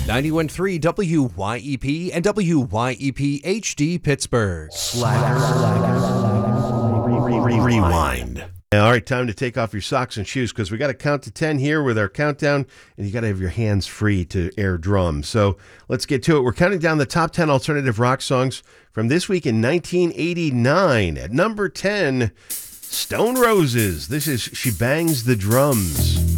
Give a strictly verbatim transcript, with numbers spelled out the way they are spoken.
ninety-one point three W Y E P and W Y E P H D Pittsburgh. Rewind. All right, time to take off your socks and shoes because we got to count to ten here with our countdown, and you got to have your hands free to air drum. So let's get to it. We're counting down the top ten alternative rock songs from this week in nineteen eighty-nine. At number ten, Stone Roses. This is She Bangs the Drums.